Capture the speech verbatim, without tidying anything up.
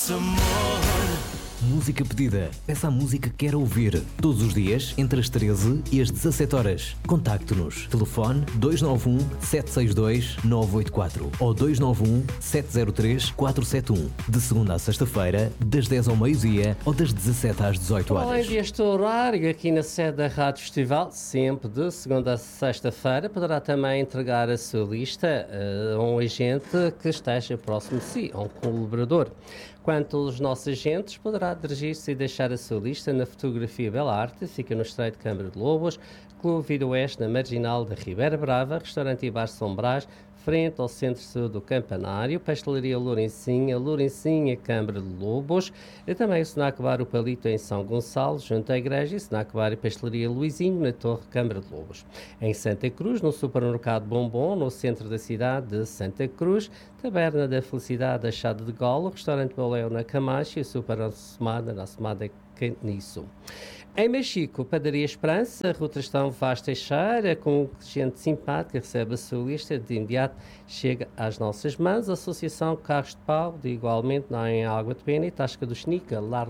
Música pedida. Peça a música que quer ouvir. Todos os dias, entre as treze e as dezassete horas. Contacte-nos. Telefone dois nove um, sete seis dois, nove oito quatro ou dois nove um, sete zero três, quatro sete um. De segunda a sexta-feira, das dez ao meio-dia ou das dezassete às dezoito horas. Além deste horário, aqui na sede da Rádio Festival, sempre de segunda a sexta-feira, poderá também entregar a sua lista a um agente que esteja próximo de si, a um colaborador. Quanto aos nossos agentes, poderá dirigir-se e deixar a sua lista na Fotografia Bela Arte, fica no Estreito de Câmara de Lobos, Clube Vida Oeste, na Marginal da Ribeira Brava, Restaurante e Bar São Brás, frente ao Centro-Sul do Campanário, Pastelaria Lourencinha, Lourencinha, Câmara de Lobos, e também o Snack Bar O Palito em São Gonçalo, junto à Igreja, e Snack Bar e Pastelaria Luizinho, na Torre Câmara de Lobos. Em Santa Cruz, no Supermercado Bombom, no centro da cidade de Santa Cruz, Taberna da Felicidade, Achado de Golo, Restaurante Boléu na Camacha e Super Assomada, na Assomada Caniço. Em Mexico, Padaria Esperança, Rua Tristão Vaz Teixeira, com gente simpática, recebe a sua lista, de imediato chega às nossas mãos. Associação Carros de Pau, de igualmente, não em Água de Pena e Tasca do Xnica, Lar